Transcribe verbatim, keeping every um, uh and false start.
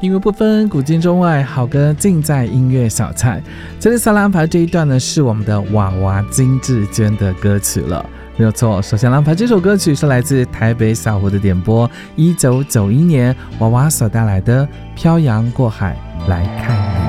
音乐不分古今中外，好歌尽在音乐小菜。这里萨拉安排这一段呢，是我们的娃娃金志娟的歌曲了，没有错。首先安排这首歌曲是来自台北小胡的点播，一九九一年娃娃所带来的《漂洋过海来看你》。